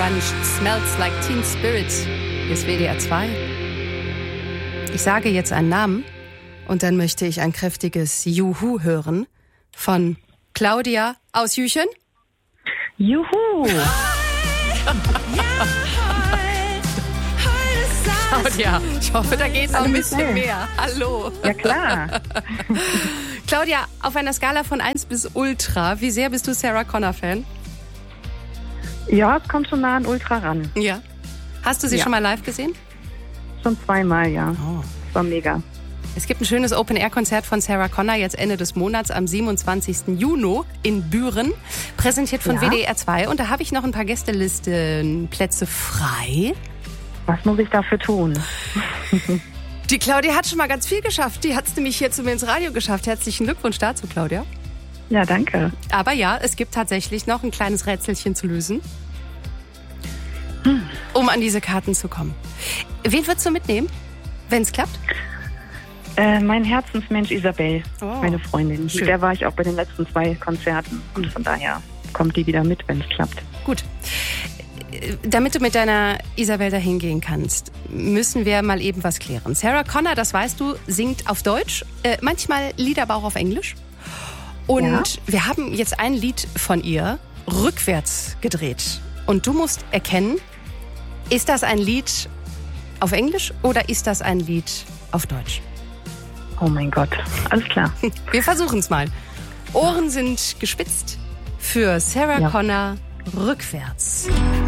Grunge, Smells Like Teen Spirit. Hier ist WDR 2. Ich sage jetzt einen Namen und dann möchte ich ein kräftiges Juhu hören von Claudia aus Jüchen. Juhu! Claudia, ich hoffe, da geht noch ein bisschen mehr. Hallo. Ja, klar. Claudia, auf einer Skala von 1 bis Ultra, wie sehr bist du Sarah Connor-Fan? Ja, es kommt schon nah an Ultra ran. Ja. Hast du sie schon mal live gesehen? Schon 2-mal, ja. Oh. Das war mega. Es gibt ein schönes Open-Air-Konzert von Sarah Connor jetzt Ende des Monats am 27. Juni in Büren, präsentiert von WDR 2. Und da habe ich noch ein paar Gästelistenplätze frei. Was muss ich dafür tun? Die Claudia hat schon mal ganz viel geschafft. Die hat es nämlich hier zu mir ins Radio geschafft. Herzlichen Glückwunsch dazu, Claudia. Ja, danke. Aber ja, es gibt tatsächlich noch ein kleines Rätselchen zu lösen, um an diese Karten zu kommen. Wen würdest du mitnehmen, wenn es klappt? Mein Herzensmensch Isabel, Oh, meine Freundin. schön. Mit der war ich auch bei den letzten 2 Konzerten. Und von daher kommt die wieder mit, wenn es klappt. Gut. Damit du mit deiner Isabel dahin gehen kannst, müssen wir mal eben was klären. Sarah Connor, das weißt du, singt auf Deutsch, manchmal Lieder aber auch auf Englisch. Und wir haben jetzt ein Lied von ihr rückwärts gedreht. Und du musst erkennen, ist das ein Lied auf Englisch oder ist das ein Lied auf Deutsch? Oh mein Gott, alles klar. Wir versuchen es mal. Ohren sind gespitzt für Sarah Connor rückwärts.